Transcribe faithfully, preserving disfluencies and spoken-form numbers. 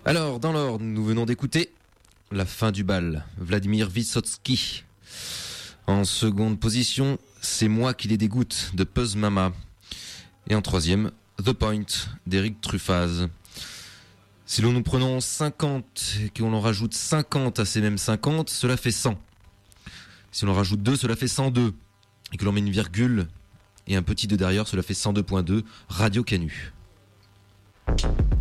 Alors, dans l'ordre, nous venons d'écouter La fin du bal, Vladimir Vysotsky. En seconde position, C'est moi qui les dégoûte, de Puzz Mama. Et en troisième, The Point, d'Eric Truffaz. Si l'on nous prenons cinquante et qu'on en rajoute cinquante à ces mêmes cinquante, cela fait cent. Si l'on rajoute deux, cela fait cent deux. Et que l'on met une virgule et un petit deux derrière, cela fait cent deux virgule deux, Radio Canu.